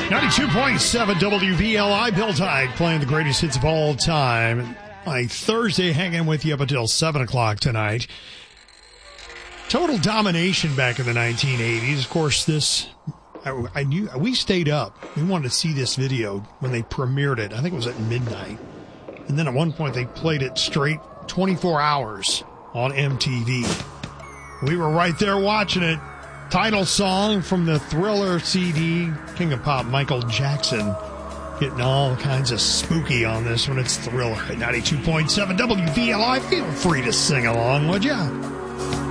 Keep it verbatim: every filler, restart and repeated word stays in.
ninety-two point seven W V L I, Bill Tide playing the greatest hits of all time. My Thursday, hanging with you up until seven o'clock tonight. Total domination back in the nineteen eighties. Of course, this, I, I knew, we stayed up. We wanted to see this video when they premiered it. I think it was at midnight. And then at one point they played it straight twenty-four hours on M T V. We were right there watching it. Title song from the Thriller C D, King of Pop, Michael Jackson, getting all kinds of spooky on this one. It's Thriller at ninety-two point seven W V L I. Feel free to sing along, would ya?